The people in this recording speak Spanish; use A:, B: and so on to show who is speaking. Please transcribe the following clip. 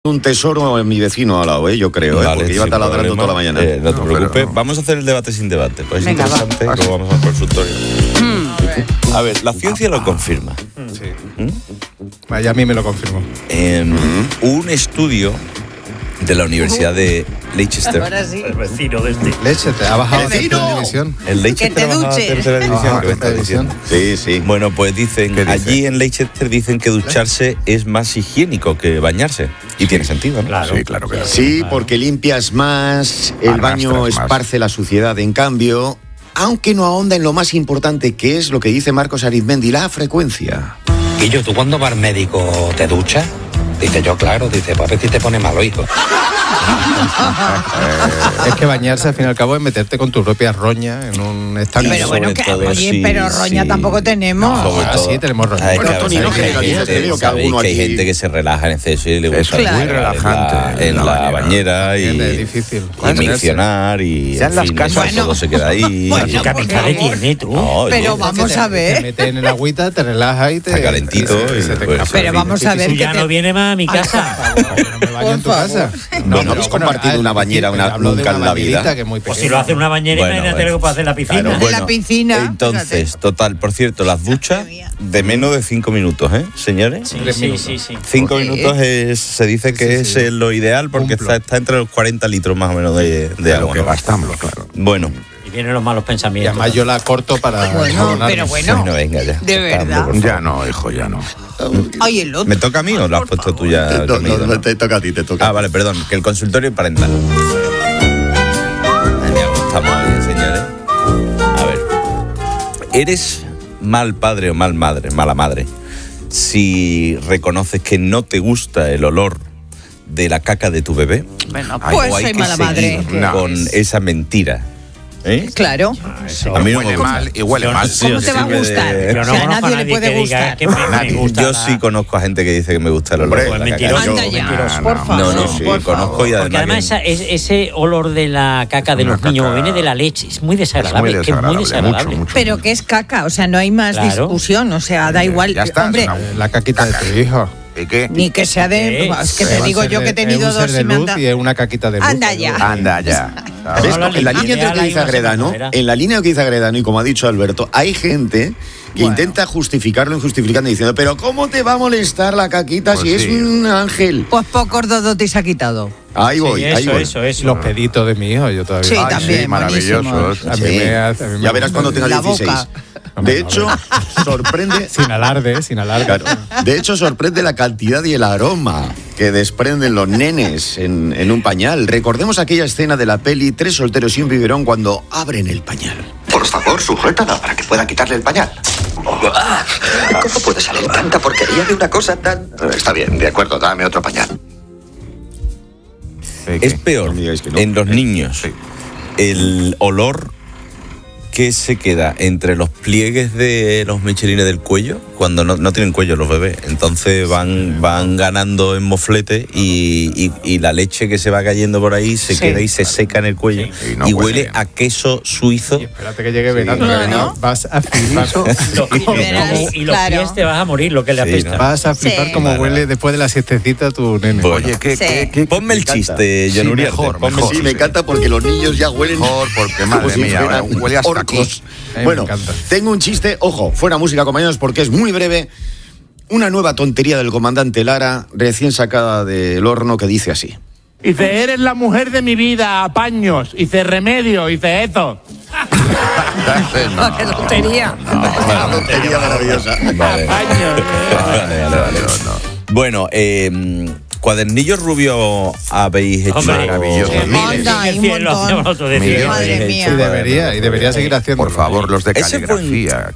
A: Un tesoro en mi vecino al lado, yo creo,
B: vale,
A: porque lleva taladrando toda la mañana.
B: No te preocupes, vamos a hacer el debate sin debate. Pues es interesante, luego vamos al consultorio. A ver, la ciencia lo confirma.
C: Sí. Vaya, a mí me lo confirmó.
B: Un estudio de la Universidad de Leicester.
D: Ahora sí.
E: El vecino de este.
C: Leche, ha bajado a tercera división.
B: El Leicester
D: Que te
B: ha bajado a
D: duches.
B: tercera división.
C: Ajá,
B: ¿Qué me estás diciendo?
A: Sí, sí.
B: Bueno, pues dicen,
F: ¿Qué dice?
B: allí en Leicester dicen que ducharse es más higiénico que bañarse. Y tiene sentido, ¿no?
E: Claro.
F: Sí, claro que
A: Sí, porque limpias más, el baño
F: Arrastras más.
A: esparce la suciedad. En cambio, aunque no ahonda en lo más importante, que es lo que dice Marcos Arizmendi, la frecuencia.
G: Guillo, ¿tú cuando vas al médico te duchas? Dice yo, claro, dice, pues a ver si te pone malo, hijo.
C: Es que bañarse, al fin y al cabo, es meterte con tu propia roña en un estanque.
D: Pero bueno,
B: sobre
D: que,
B: todo,
D: oye,
B: sí,
D: pero roña
B: sí.
D: tampoco tenemos.
B: Sobre
C: Ah,
B: todo-
C: sí, tenemos roña.
B: Ay,
A: Bueno,
B: que
A: Tony,
B: sabéis
A: no
B: que hay
A: generalices,
B: gente-
A: te digo que
B: sabéis
A: alguno
B: que hay
A: aquí-
B: gente que se relaja en exceso y le gusta
F: Eso es muy
B: estar
F: relajante
B: en la bañera y,
C: Es difícil.
B: y miccionar y
F: Sean
B: en
F: las
B: fin,
F: casas.
B: eso todo se queda ahí.
D: Bueno,
E: ¿Qué amistades tiene tú?
B: No, oye,
D: Pero vamos a
C: Te
D: ver.
C: metes en el agüita, te relajas y te...
B: Está calentito
C: y se te
B: pues,
C: escapa.
D: Pero vamos a ver
E: Tú
D: que
E: ya no vienes más a mi casa.
C: No me baño en tu
D: Por favor.
C: casa.
A: No habéis compartido una bañera
C: hablo de
A: nunca
C: una
A: en la vida.
C: bañerita que es muy
E: Pues si
C: pequeña.
E: lo hace en una bañera,
B: Bueno,
E: imagínate
B: bueno.
E: lo que puede hacer en la piscina.
A: Claro,
D: En la piscina.
B: Entonces,
D: fíjate.
B: total, por cierto, las duchas de menos de 5 minutos, ¿eh, señores?
E: Sí,
C: 3
E: sí,
C: minutos.
E: sí, sí.
B: 5
D: Sí.
B: minutos se dice que
C: Sí, sí.
B: es lo ideal porque
C: Cumplo.
B: está entre los 40 litros más o menos de
F: de lo
B: agua.
F: que
B: ¿no?
F: gastamos, claro.
B: Bueno,
E: Y vienen los malos
C: Y
E: pensamientos.
C: además yo la corto para...
D: Bueno,
C: jabonarme.
D: pero bueno.
B: bueno, venga ya.
D: De verdad.
B: Por favor.
F: Ya no, hijo, ya no.
D: Ay, el otro.
B: ¿Me toca a mí o lo has puesto tú ya?
A: No,
B: Carmelo, no?
A: te toca a ti, te toca.
B: Ah, vale, perdón, que el consultorio parental. Estamos bien, señores. A ver, ¿eres mal padre o mala madre si reconoces que no te gusta el olor de la caca de tu bebé?
D: Bueno,
F: Ay,
D: pues
B: ¿O hay
D: soy
B: que
D: mala madre.
B: seguir
F: No.
B: con esa mentira? ¿Eh?
D: Claro.
B: A mí no me
F: Huele
B: gusta.
F: mal y huele
E: Yo no
F: mal.
E: sé,
D: ¿Cómo
B: yo
D: te va a
B: sirve de-
D: gustar?
E: Pero
D: O
E: no
D: sea, a
E: conozco a
D: nadie le
E: nadie
D: puede
E: que diga
D: gustar.
E: que me gusta.
B: Yo sí conozco a gente que dice que me gusta el olor
A: Hombre,
B: de
E: Pues
B: la
E: mentiroso.
B: caca.
D: Anda ya,
F: No,
D: por
F: no.
D: favor.
B: No, no, sí,
D: por
B: conozco
D: favor.
B: y
E: Porque
B: además...
E: además ese olor de la caca de
F: Una
E: los niños
F: caca-
E: viene de la leche. Es muy
F: Es
E: desagradable.
F: muy
E: que es muy
F: desagradable,
E: desagradable.
F: mucho.
D: Pero que es caca, o sea, no hay más
E: Claro.
D: discusión, o sea, da igual.
F: Ya está,
D: Hombre,
F: es una-
C: La caquita de tu hijo.
F: ¿Y qué?
D: ni que sea de.
E: ¿Qué?
D: Es que te
C: Va a
D: digo
C: ser
D: yo que he
C: de-
D: tenido
C: es un ser
D: dos
C: de
D: y me han
C: luz
D: dado-
C: y es una caquita de luz.
D: Anda ya.
F: Anda ya.
A: ¿Ves?
E: No,
A: En la línea de lo que
E: hay
A: dice
E: una
A: Agredano,
E: manera.
A: en la línea de lo que dice Agredano y como ha dicho Alberto, hay gente que intenta justificarlo injustificando diciendo, pero ¿cómo te va a molestar la caquita
F: Pues
A: si es
F: sí.
A: un ángel?
D: Pues pocos dodotes ha quitado.
A: Ahí voy,
E: Sí,
A: ahí voy.
E: eso.
C: Los peditos de mi hijo, yo todavía.
D: Sí,
F: Ay,
D: también,
F: sí, maravillosos.
C: A mí
A: Sí.
C: me hace- a mí me
A: Ya verás
C: gusta.
A: cuando tenga
D: La
A: 16.
D: boca.
A: De hecho, sorprende.
C: Sin alarde, sin alarde.
A: Claro. De hecho, sorprende la cantidad y el aroma que desprenden los nenes en un pañal. Recordemos aquella escena de la peli Tres solteros y un biberón cuando abren el pañal.
H: Por favor, sujétala para que pueda quitarle el pañal. ¿Cómo puede salir tanta porquería de una cosa tan...? Está bien, de acuerdo, dame otro pañal.
B: Es peor
A: No me digáis que no.
B: en los niños
F: Sí.
B: el olor que se queda entre los pliegues de los michelines del cuello, cuando no tienen cuello los bebés. Entonces van ganando en moflete y la leche que se va cayendo por ahí se queda y se seca en el cuello.
F: Sí, y no
B: y
F: huele
B: huele
F: bien.
B: a queso suizo.
C: Y espérate que llegue verano.
D: No,
C: que
D: no.
C: Vas a flipar.
E: Y los
D: Claro.
E: pies te vas a morir, lo que le
B: Sí,
E: apesta.
C: Vas a flipar
D: Sí.
C: como
B: Vale,
C: huele
B: vale.
C: después de la siestecita tu nene.
B: Bueno.
F: Oye, ¿qué?
D: Sí.
B: Ponme el
A: encanta.
B: chiste,
F: Sí,
B: John Uriarte.
F: mejor,
B: Ponme-
F: mejor.
A: Sí, me encanta porque los niños ya huelen.
F: Mejor, porque
A: como
F: madre
A: si
F: mía,
A: fueran
F: huele hasta
A: orcos.
F: aquí.
C: Me
A: Bueno,
C: encanta.
A: tengo un chiste, ojo, fuera música, compañeros, porque es muy breve. Una nueva tontería del comandante Lara, recién sacada del horno, que dice así.
I: Dice, eres la mujer de mi vida, apaños. Dice, remedio. Dice, eso.
D: ¡Qué lotería!
A: Una tontería maravillosa.
B: Vale.
I: Apaños.
B: Vale. Bueno, cuadernillos rubios habéis hecho.
E: Hombre,
F: Maravilloso.
D: Anda, hay un
E: Lo hacíamos
D: montón.
E: nosotros de
F: Millones.
E: fiel.
D: Madre
C: Y
D: mía.
C: debería seguir haciendo.
F: Por favor, los de
B: Ese fue un-
F: caligrafía.